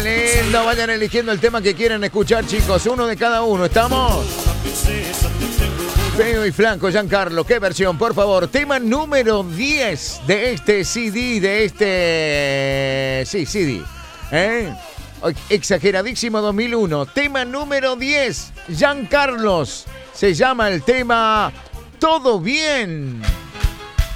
Qué lindo. Vayan eligiendo el tema que quieren escuchar, chicos. Uno de cada uno. ¿Estamos? Feo y Flaco, Giancarlo. ¿Qué versión? Por favor. Tema número 10 de este CD, de este... Sí, CD. Exageradísimo 2001. Tema número 10. Giancarlos. Se llama el tema Todo Bien.